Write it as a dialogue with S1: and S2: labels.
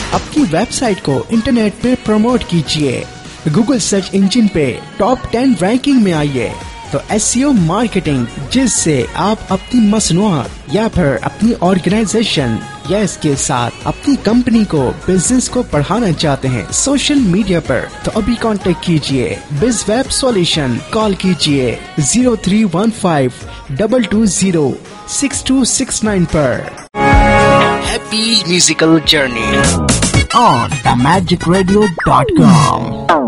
S1: अपनी वेबसाइट को इंटरनेट पे प्रमोट कीजिए, गूगल सर्च इंजन पे टॉप 10 रैंकिंग में आइए। तो SEO मार्केटिंग, जिससे आप अपनी मसनूआत या फिर अपनी ऑर्गेनाइजेशन या इसके साथ अपनी कंपनी को, बिजनेस को बढ़ाना चाहते हैं सोशल मीडिया पर, तो अभी कांटेक्ट कीजिए BizWeb सॉल्यूशन। कॉल कीजिए 0315-220-6269 पर। Happy musical journey on themagicradio.com।